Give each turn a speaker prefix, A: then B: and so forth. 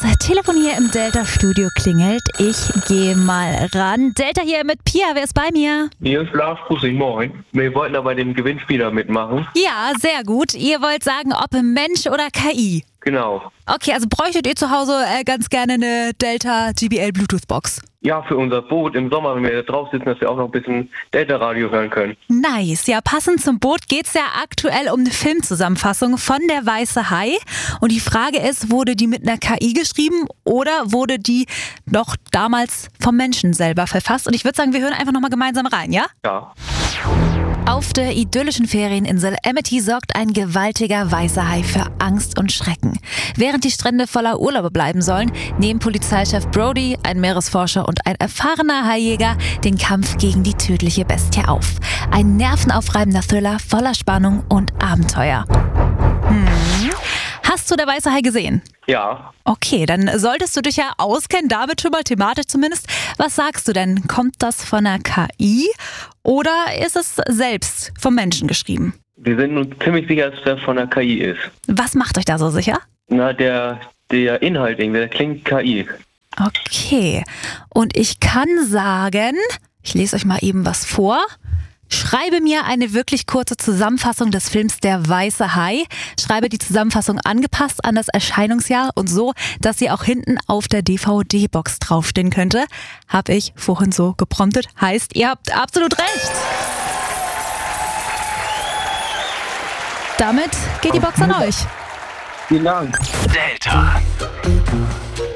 A: Telefon hier im Delta-Studio klingelt. Ich gehe mal ran. Delta hier mit Pia, wer ist bei mir?
B: Hier ist Lars Pussing, moin. Wir wollten da bei dem Gewinnspiel da mitmachen.
A: Ja, sehr gut. Ihr wollt sagen, ob Mensch oder KI?
B: Genau.
A: Okay, also bräuchtet ihr zu Hause ganz gerne eine Delta GBL Bluetooth-Box?
B: Ja, für unser Boot im Sommer, wenn wir da drauf sitzen, dass wir auch noch ein bisschen Delta-Radio hören können.
A: Nice. Ja, passend zum Boot geht's ja aktuell um eine Filmzusammenfassung von Der Weiße Hai. Und die Frage ist, wurde die mit einer KI geschrieben oder wurde die noch damals vom Menschen selber verfasst? Und ich würde sagen, wir hören einfach nochmal gemeinsam rein, ja?
B: Ja.
A: Auf der idyllischen Ferieninsel Amity sorgt ein gewaltiger weißer Hai für Angst und Schrecken. Während die Strände voller Urlauber bleiben sollen, nehmen Polizeichef Brody, ein Meeresforscher und ein erfahrener Haijäger den Kampf gegen die tödliche Bestie auf. Ein nervenaufreibender Thriller voller Spannung und Abenteuer. Hast du Der Weiße Hai gesehen?
B: Ja.
A: Okay, dann solltest du dich ja auskennen, damit schon mal thematisch zumindest. Was sagst du denn? Kommt das von einer KI oder ist es selbst vom Menschen geschrieben?
B: Wir sind uns ziemlich sicher, dass das von der KI ist.
A: Was macht euch da so sicher?
B: Na, der Inhalt irgendwie, der klingt KI.
A: Okay, und ich kann sagen, ich lese euch mal eben was vor. Schreibe mir eine wirklich kurze Zusammenfassung des Films Der Weiße Hai. Schreibe die Zusammenfassung angepasst an das Erscheinungsjahr und so, dass sie auch hinten auf der DVD-Box draufstehen könnte. Hab ich vorhin so gepromptet. Heißt, ihr habt absolut recht. Damit geht die Box an euch.
B: Vielen Dank.
C: Delta.